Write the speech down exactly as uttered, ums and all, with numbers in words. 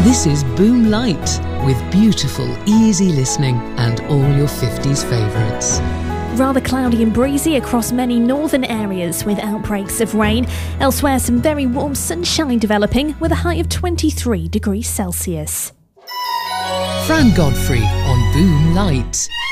This is Boom Light, with beautiful, easy listening and all your fifties favourites. Rather cloudy and breezy across many northern areas with outbreaks of rain. Elsewhere, some very warm sunshine developing with a high of twenty-three degrees Celsius. Fran Godfrey on Boom Light.